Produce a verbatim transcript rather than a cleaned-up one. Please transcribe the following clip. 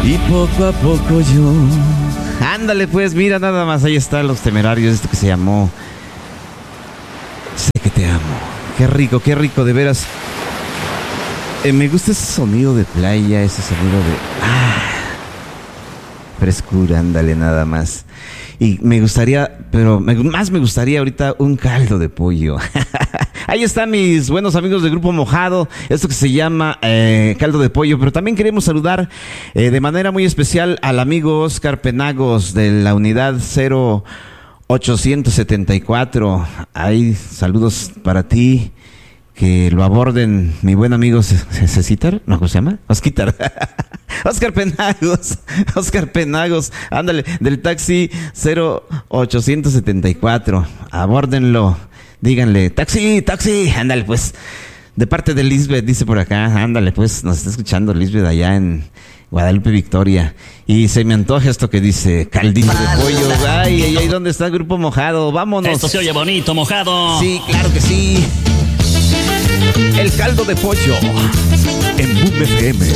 Y poco a poco yo... Ándale pues, mira nada más, ahí están Los Temerarios, esto que se llamó Sé que te amo. Qué rico, qué rico, de veras. Eh, me gusta ese sonido de playa, ese sonido de... Ah, frescura, ándale nada más. Y me gustaría, pero me, más me gustaría ahorita un caldo de pollo. Ahí están mis buenos amigos del Grupo Mojado, esto que se llama eh, caldo de pollo. Pero también queremos saludar eh, de manera muy especial al amigo Oscar Penagos de la unidad cero ochocientos setenta y cuatro. Ahí, saludos para ti. Que lo aborden mi buen amigo Cecitar, ¿no? ¿Cómo se llama? Osquitar. Oscar Penagos, Oscar Penagos, ándale, del taxi cero ochocientos setenta y cuatro. Abórdenlo, díganle, taxi, taxi, ándale pues. De parte de Lisbeth, dice por acá, ándale pues, nos está escuchando Lisbeth allá en Guadalupe Victoria. Y se me antoja esto que dice caldito de pollo. Ay, ay, ay, ¿dónde está el Grupo Mojado? Vámonos. Esto se oye bonito, Mojado. Sí, claro que sí. El caldo de pollo en Boom F M.